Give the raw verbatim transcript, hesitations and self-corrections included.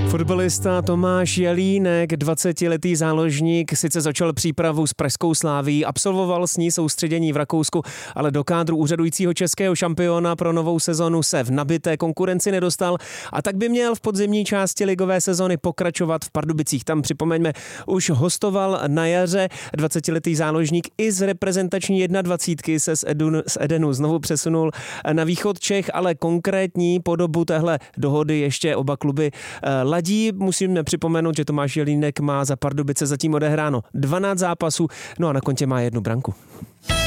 Fotbalista Tomáš Jelínek, dvacetiletý záložník, sice začal přípravu s pražskou Slavií, absolvoval s ní soustředění v Rakousku, ale do kádru úřadujícího českého šampiona pro novou sezonu se v nabité konkurenci nedostal a tak by měl v podzimní části ligové sezony pokračovat v Pardubicích. Tam, připomeňme, už hostoval na jaře. Dvacetiletý záložník i z reprezentační jednadvacítky se z, Edun, z Edenu znovu přesunul na východ Čech, ale konkrétní podobu téhle dohody ještě oba kluby ladí. Musíme připomenout, že Tomáš Jelínek má za Pardubice zatím odehráno dvanáct zápasů, no a na kontě má jednu branku.